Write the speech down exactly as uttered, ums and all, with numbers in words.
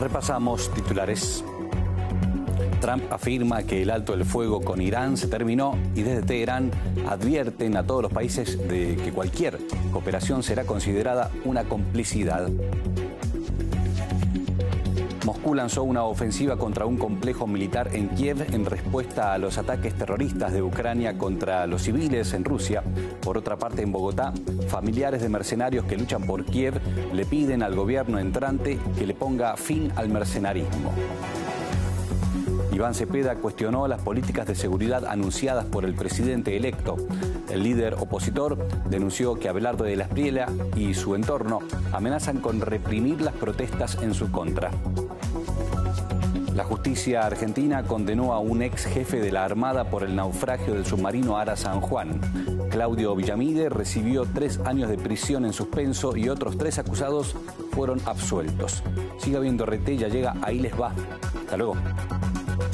Repasamos titulares. Trump afirma que el alto el fuego con Irán se terminó y desde Teherán advierten a todos los países de que cualquier cooperación será considerada una complicidad. Moscú lanzó una ofensiva contra un complejo militar en Kiev en respuesta a los ataques terroristas de Ucrania contra los civiles en Rusia. Por otra parte, en Bogotá, familiares de mercenarios que luchan por Kiev le piden al gobierno entrante que le ponga fin al mercenarismo. Iván Cepeda cuestionó las políticas de seguridad anunciadas por el presidente electo. El líder opositor denunció que Abelardo de la Espriella y su entorno amenazan con reprimir las protestas en su contra. La justicia argentina condenó a un ex jefe de la Armada por el naufragio del submarino Ara San Juan. Claudio Villamide recibió tres años de prisión en suspenso y otros tres acusados fueron absueltos. Siga viendo R T, ya llega Ahí les va. Hasta luego.